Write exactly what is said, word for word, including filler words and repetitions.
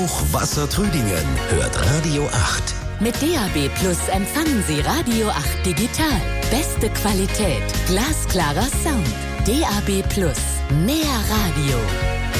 Auch Wassertrüdingen hört Radio acht. Mit D A B Plus empfangen Sie Radio acht digital. Beste Qualität, glasklarer Sound. D A B Plus, mehr Radio.